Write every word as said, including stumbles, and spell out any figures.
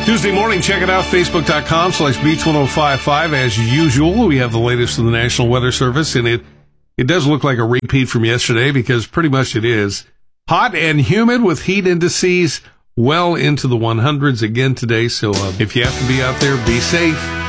Tuesday morning, check it out, facebook.com slash beach 1055. As usual, we have the latest from the National Weather Service, and it, it does look like a repeat from yesterday because pretty much it is. Hot and humid with heat indices well into the hundreds again today. So uh, if you have to be out there, be safe.